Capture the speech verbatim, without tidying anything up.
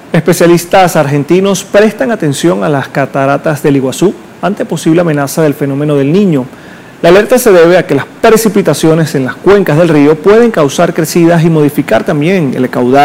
Especialistas argentinos prestan atención a las cataratas del Iguazú ante posible amenaza del fenómeno del Niño. La alerta se debe a que las precipitaciones en las cuencas del río pueden causar crecidas y modificar también el caudal